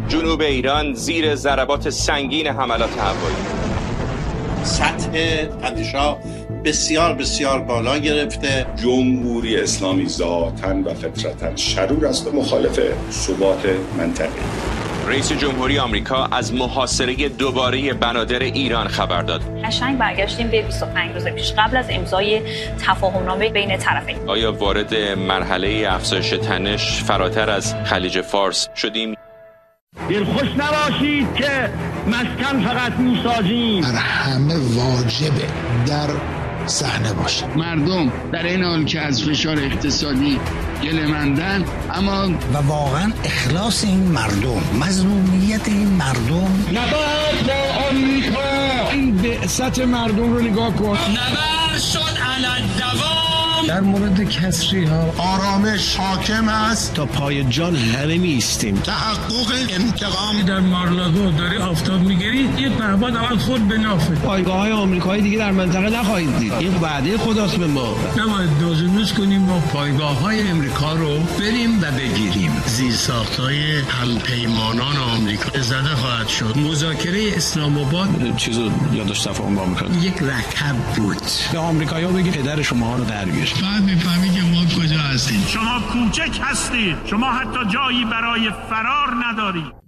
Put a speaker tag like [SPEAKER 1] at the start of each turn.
[SPEAKER 1] جنوب ایران زیر ضربات سنگین حملات هوایی.
[SPEAKER 2] سطح تنش‌ها بسیار بسیار بالا گرفته.
[SPEAKER 3] جمهوری اسلامی ذاتاً و فطرتاً شرور است و مخالف ثبات منطقه.
[SPEAKER 1] رئیس جمهوری آمریکا از محاصره دوباره بنادر ایران خبر داد.
[SPEAKER 4] قشنگ برگشتیم به 25 روز پیش قبل از امضای تفاهمنامه بین طرفین.
[SPEAKER 1] آیا وارد مرحله افزایش تنش فراتر از خلیج فارس شدیم؟
[SPEAKER 5] دلخوش نباشید که مسکن فقط میسازیم.
[SPEAKER 6] بر همه واجبه در صحنه باشه.
[SPEAKER 7] مردم در این حال که از فشار اقتصادی گله‌مندن، اما
[SPEAKER 6] و واقعا اخلاص این مردم، مظلومیت این مردم.
[SPEAKER 7] نبرد با آمریکا، این بعثت مردم رو نگاه کن.
[SPEAKER 8] نبرد شد علی الدوام.
[SPEAKER 6] در مورد کسری ها
[SPEAKER 2] آرامش حاکم است.
[SPEAKER 6] تا پای جان همه میستیم.
[SPEAKER 2] تحقق انتقام.
[SPEAKER 8] در مارلاگو داری آفتاب میگیری، یه پهباد اول خود به نافه.
[SPEAKER 6] پایگاه های آمریکایی دیگه در منطقه نخواهید دید. این وعده خداست به ما.
[SPEAKER 8] نباید دوزنوز کنیم با پایگاه های امریکا رو بریم و بگیریم.
[SPEAKER 9] زیرساخت‌های همپیمانان آمریکا زده خواهد شد.
[SPEAKER 8] مذاکره اسلام آباد
[SPEAKER 6] چیزو یادش تفاهم با آمریکا
[SPEAKER 8] یک رکب بود.
[SPEAKER 6] به آمریکایی‌ها بگید پدر شما رو درگیر.
[SPEAKER 9] بعد می‌فهمی که ما کجا هستیم.
[SPEAKER 5] شما کوچک هستید. شما حتی جایی برای فرار ندارید.